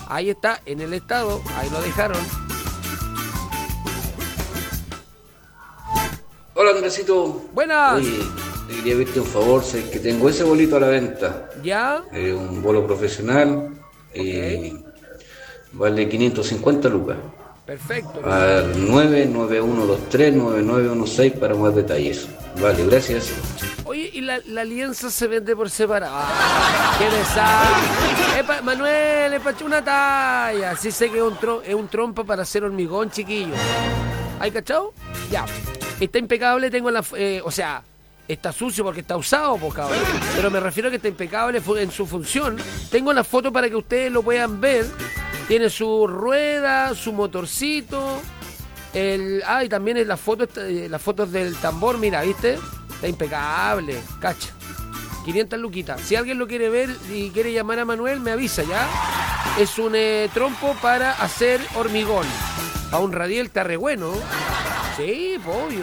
Ahí está, en el estado, ahí lo dejaron. Hola Andresito. Buenas. Oye, te quería pedirte un favor, sé que tengo ese bolito a la venta. ¿Ya? Un bolo profesional. Vale 550 lucas. Perfecto. Al 991239916 para más detalles. Vale, gracias. Oye, y la alianza se vende por separado. ¡Qué desastre! Manuel, es para una talla. Sí sé que es un trompo para hacer hormigón, chiquillo. ¿Hay cachado? Ya. Está impecable, tengo la... o sea, está sucio porque está usado, pues, cabrón. Pero me refiero a que está impecable en su función. Tengo la foto para que ustedes lo puedan ver. Tiene su rueda, su motorcito. Y también es las fotos del tambor, mira, ¿viste? Está impecable, cacha. 500 luquitas. Si alguien lo quiere ver y quiere llamar a Manuel, me avisa, ¿ya? Es un trompo para hacer hormigón. A un radial está re bueno. Sí, obvio.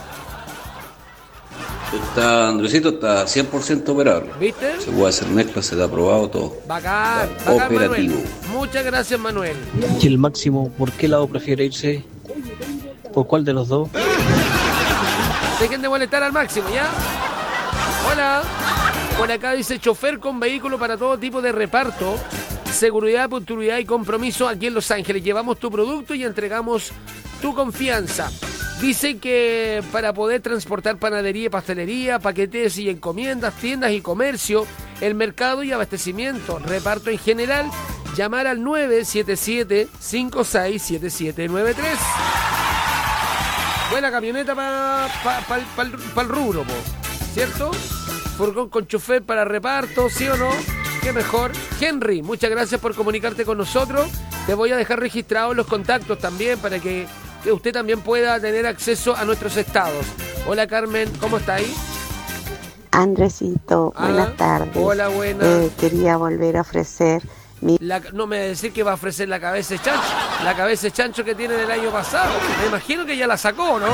Andresito está 100% operable. ¿Viste? Se puede hacer mezcla, se da aprobado todo. Bacán, Está bacán, operativo. Manuel. Muchas gracias, Manuel. ¿Y el Máximo, por qué lado prefiere irse? ¿Por cuál de los dos? Dejen de molestar al Máximo, ¿ya? Hola. Por acá dice chofer con vehículo para todo tipo de reparto. Seguridad, puntualidad y compromiso aquí en Los Ángeles. Llevamos tu producto y entregamos tu confianza. Dice que para poder transportar panadería y pastelería, paquetes y encomiendas, tiendas y comercio, el mercado y abastecimiento, reparto en general, llamar al 977-567793. Buena camioneta para el rubro, ¿cierto? Furgón con chofer para reparto, ¿sí o no? ¿Qué mejor? Henry, muchas gracias por comunicarte con nosotros. Te voy a dejar registrados los contactos también para que usted también pueda tener acceso a nuestros estados. Hola Carmen, ¿cómo está ahí? Andresito, buenas tardes. Hola, buenas. Quería volver a ofrecer no me va a decir que va a ofrecer la cabeza de chancho. La cabeza de chancho que tiene del año pasado. Me imagino que ya la sacó, ¿no?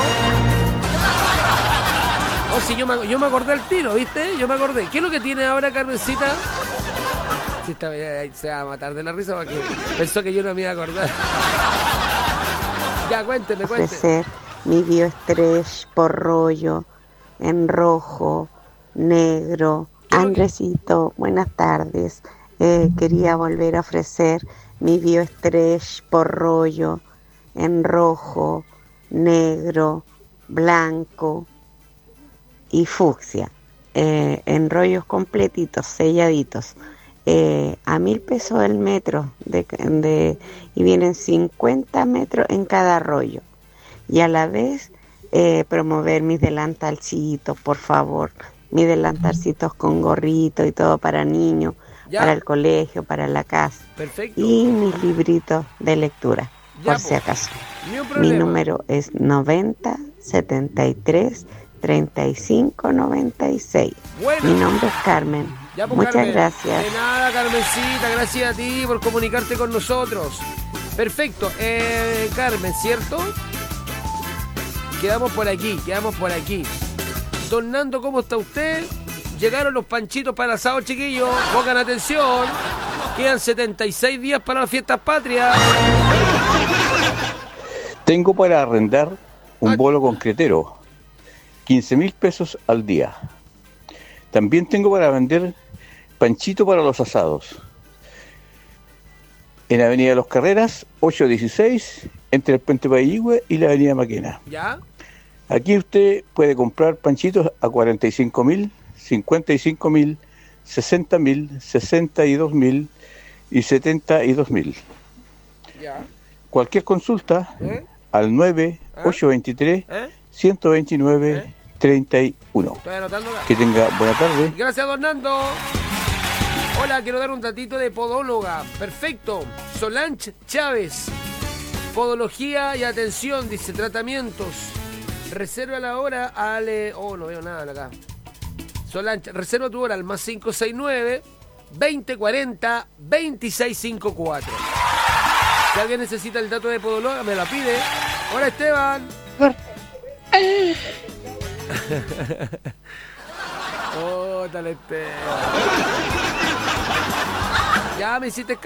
Oh, sí, yo me acordé al tiro, ¿viste? Yo me acordé. ¿Qué es lo que tiene ahora Carmencita? Sí, se va a matar de la risa porque pensó que yo no me iba a acordar. Ya, cuénteme. Ofrecer mi BioStretch por rollo, en rojo, negro. Andresito, buenas tardes. Quería volver a ofrecer mi BioStretch por rollo, en rojo, negro, blanco y fucsia. En rollos completitos, selladitos. A 1,000 pesos el metro y vienen 50 metros en cada rollo. Y a la vez promover mis delantalcitos, por favor, mis delantalcitos con gorrito y todo para niños, para el colegio, para la casa. Perfecto. Y mis libritos de lectura, por si acaso. Mi número es 90 73 35 96. Bueno. Mi nombre es Carmen. Ya, pues, muchas Carmen, gracias. De nada, Carmencita, gracias a ti por comunicarte con nosotros. Perfecto, Carmen, ¿cierto? Quedamos por aquí. Don Nando, ¿cómo está usted? Llegaron los panchitos para el asado, chiquillos. Pongan atención. Quedan 76 días para las fiestas patrias. Tengo para arrendar un bolo concretero. 15,000 pesos al día. También tengo para vender panchito para los asados. En Avenida Los Carreras, 816, entre el Puente Pailligüe y la Avenida Maquena. ¿Ya? Aquí usted puede comprar panchitos a 45,000, 55,000, 60,000, 62,000 y 72,000. ¿Ya? Cualquier consulta al 9-823-129-31. Estoy anotando acá. Que tenga buena tarde. Gracias, don Nando. Hola, quiero dar un datito de podóloga. Perfecto. Solange Chávez. Podología y atención, dice, tratamientos. Reserva la hora al... no veo nada acá. Solange, reserva tu hora al más 569-2040-2654. Si alguien necesita el dato de podóloga, me la pide. Hola, Esteban. Oh, tal Esteban. Ya me hiciste